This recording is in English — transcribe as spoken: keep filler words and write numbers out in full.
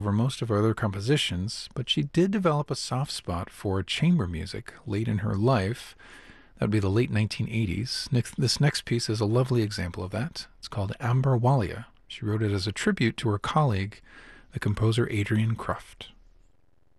over most of her other compositions, but she did develop a soft spot for chamber music late in her life. That would be the late nineteen eighties. Next, this next piece is a lovely example of that. It's called Amber Walia. She wrote it as a tribute to her colleague, the composer Adrian Kruft.